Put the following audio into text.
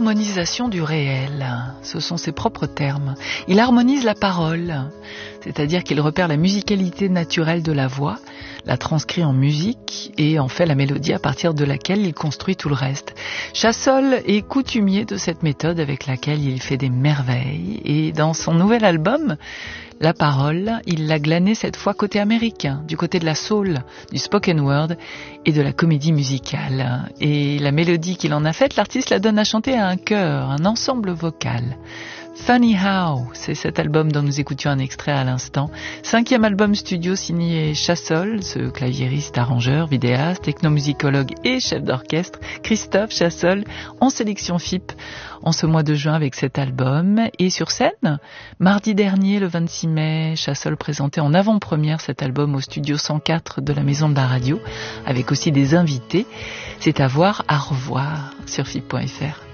l'harmonisation du réel. Ce sont ses propres termes. Il harmonise la parole, c'est-à-dire qu'il repère la musicalité naturelle de la voix, la transcrit en musique et en fait la mélodie à partir de laquelle il construit tout le reste. Chassol est coutumier de cette méthode avec laquelle il fait des merveilles et dans son nouvel album, La Parole, il l'a glané cette fois côté américain, du côté de la soul, du spoken word et de la comédie musicale. Et la mélodie qu'il en a faite, l'artiste la donne à chanter à un chœur, un ensemble vocal. Funny How, c'est cet album dont nous écoutions un extrait à l'instant. 5e album studio signé Chassol, ce claviériste, arrangeur, vidéaste, ethnomusicologue et chef d'orchestre, Christophe Chassol, en sélection FIP en ce mois de juin avec cet album. Et sur scène, mardi dernier, le 26 mai, Chassol présentait en avant-première cet album au studio 104 de la Maison de la Radio, avec aussi des invités. C'est à voir, à revoir sur FIP.fr.